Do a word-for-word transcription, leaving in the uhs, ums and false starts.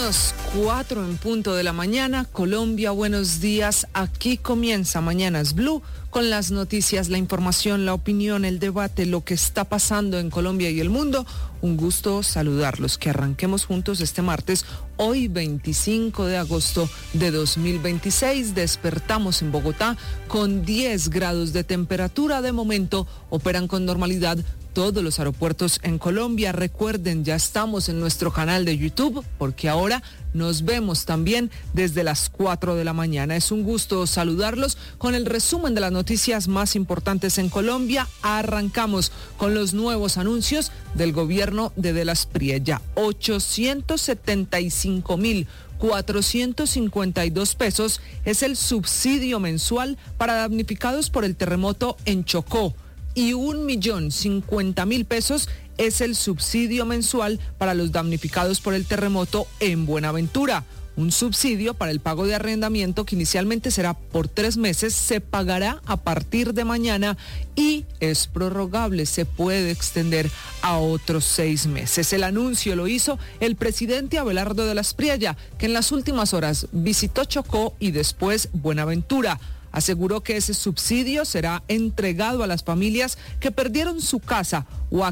Las cuatro en punto de la mañana, Colombia, buenos días. Aquí comienza Mañanas Blue con las noticias, la información, la opinión, el debate, lo que está pasando en Colombia y el mundo. Un gusto saludarlos, que arranquemos juntos este martes, hoy veinticinco de agosto de dos mil veintiséis. Despertamos en Bogotá con diez grados de temperatura. De momento operan con normalidad todos los aeropuertos en Colombia. Recuerden, ya estamos en nuestro canal de YouTube, porque ahora nos vemos también desde las cuatro de la mañana. Es un gusto saludarlos con el resumen de las noticias más importantes en Colombia. Arrancamos con los nuevos anuncios del gobierno de De las Priella. ochocientos setenta y cinco mil cuatrocientos cincuenta y dos pesos es el subsidio mensual para damnificados por el terremoto en Chocó, y un millón cincuenta mil pesos es el subsidio mensual para los damnificados por el terremoto en Buenaventura. Un subsidio para el pago de arrendamiento que inicialmente será por tres meses, se pagará a partir de mañana y es prorrogable, se puede extender a otros seis meses. El anuncio lo hizo el presidente Abelardo de las Priella, que en las últimas horas visitó Chocó y después Buenaventura. Aseguró que ese subsidio será entregado a las familias que perdieron su casa o a